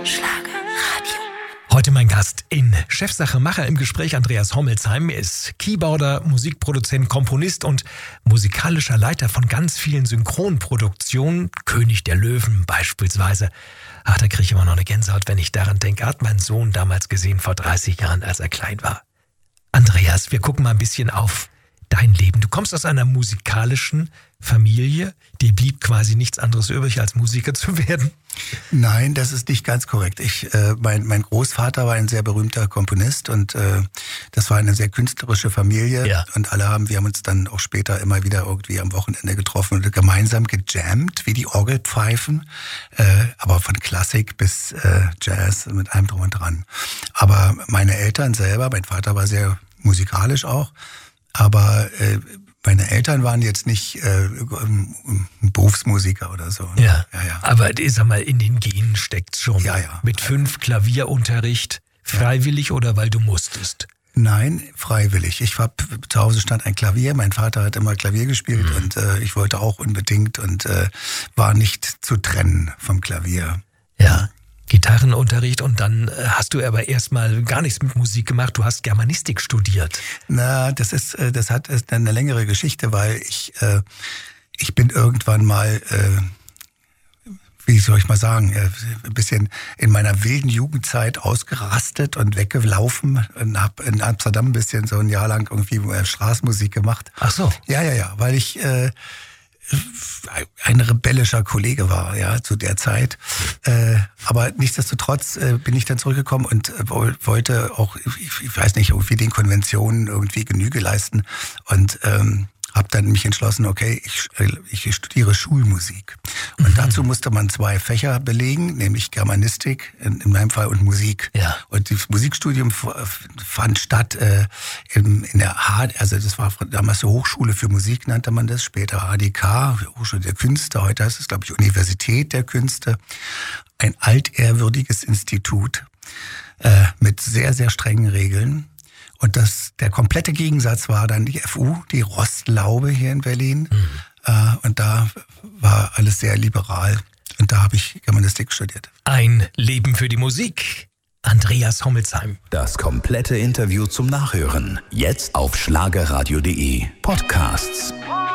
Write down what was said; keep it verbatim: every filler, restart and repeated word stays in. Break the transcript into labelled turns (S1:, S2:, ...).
S1: Schlagerradio.
S2: Heute mein Gast in Chefsache Macher im Gespräch, Andreas Hommelsheim. Er ist Keyboarder, Musikproduzent, Komponist und musikalischer Leiter von ganz vielen Synchronproduktionen. König der Löwen beispielsweise. Ach, da kriege ich immer noch eine Gänsehaut, wenn ich daran denke. Hat mein Sohn damals gesehen, vor dreißig Jahren, als er klein war. Andreas, wir gucken mal ein bisschen auf dein Leben. Du kommst aus einer musikalischen Familie. Dir blieb quasi nichts anderes übrig, als Musiker zu werden.
S3: Nein, das ist nicht ganz korrekt. Ich, äh, mein, mein Großvater war ein sehr berühmter Komponist und äh, das war eine sehr künstlerische Familie.
S2: Ja.
S3: Und alle haben, wir haben uns dann auch später immer wieder irgendwie am Wochenende getroffen und gemeinsam gejammt, wie die Orgelpfeifen, äh, aber von Klassik bis äh, Jazz mit allem drum und dran. Aber meine Eltern selber, mein Vater war sehr musikalisch auch, aber äh, meine Eltern waren jetzt nicht äh, Berufsmusiker oder so. Ne?
S2: Ja.
S3: ja, ja.
S2: Aber sag mal, in den Genen steckt's schon.
S3: Ja, ja.
S2: Mit fünf Klavierunterricht, freiwillig oder weil du musstest?
S3: Nein, freiwillig. Ich hab, zu Hause stand ein Klavier, mein Vater hat immer Klavier gespielt mhm. und äh, ich wollte auch unbedingt und äh, war nicht zu trennen vom Klavier.
S2: Ja. Gitarrenunterricht und dann hast du aber erstmal gar nichts mit Musik gemacht, du hast Germanistik studiert.
S3: Na, das ist, das hat eine längere Geschichte, weil ich, äh, ich bin irgendwann mal, äh, wie soll ich mal sagen, äh, ein bisschen in meiner wilden Jugendzeit ausgerastet und weggelaufen und habe in Amsterdam ein bisschen so ein Jahr lang irgendwie äh, Straßenmusik gemacht.
S2: Ach so.
S3: Ja, ja, ja, weil ich äh, ein rebellischer Kollege war, ja, zu der Zeit. Äh, aber nichtsdestotrotz äh, bin ich dann zurückgekommen und äh, wollte auch, ich, ich weiß nicht, irgendwie den Konventionen irgendwie Genüge leisten und ähm, habe dann mich entschlossen, okay, ich, ich studiere Schulmusik. Und mhm. dazu musste man zwei Fächer belegen, nämlich Germanistik in, in meinem Fall und Musik.
S2: Ja.
S3: Und das Musikstudium fand statt äh, in, in der H, also das war damals die Hochschule für Musik, nannte man das, später H D K, Hochschule der Künste, heute heißt es, glaube ich, Universität der Künste. Ein altehrwürdiges Institut äh, mit sehr, sehr strengen Regeln. Und das, der komplette Gegensatz war dann die F U, die Rostlaube hier in Berlin. Mhm. Äh, und da war alles sehr liberal. Und da habe ich Germanistik studiert.
S2: Ein Leben für die Musik. Andreas Hommelsheim.
S1: Das komplette Interview zum Nachhören. Jetzt auf schlagerradio punkt de. Podcasts.